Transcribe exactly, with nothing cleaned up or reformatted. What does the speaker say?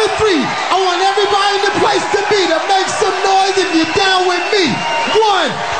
to three. I want everybody in the place to be to make some noise if you're down with me. One,